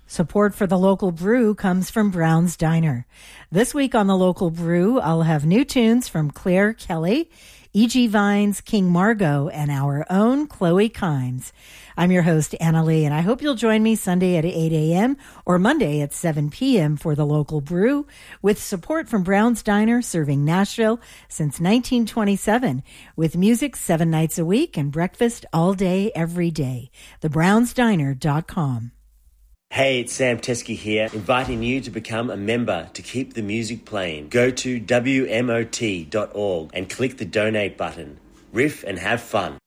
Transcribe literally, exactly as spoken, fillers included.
Support for the local brew comes from Brown's Diner. This week on the local brew, I'll have new tunes from Claire Kelly, E G Vines, King Margot, and our own Chloe Kimes. I'm your host, Anna Lee, and I hope you'll join me Sunday at eight a.m. or Monday at seven p.m. for the local brew, with support from Brown's Diner, serving Nashville since nineteen twenty-seven, with music seven nights a week and breakfast all day, every day. the browns diner dot com. Hey, it's Sam Teskey here, inviting you to become a member to keep the music playing. Go to W M O T dot org and click the donate button. Riff and have fun.